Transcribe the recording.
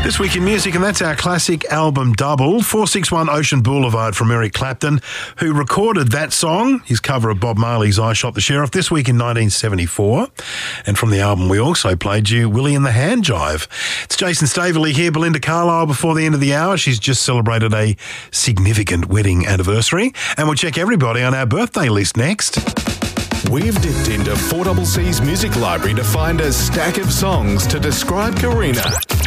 This week in music, and that's our classic album double, 461 Ocean Boulevard from Eric Clapton, who recorded that song, his cover of Bob Marley's I Shot the Sheriff, this week in 1974. And from the album, we also played you Willie and the Hand Jive. It's Jason Staveley here, Belinda Carlisle before the end of the hour. She's just celebrated a significant wedding anniversary. And we'll check everybody on our birthday list next. We've dipped into 4CC's music library to find a stack of songs to describe Karina.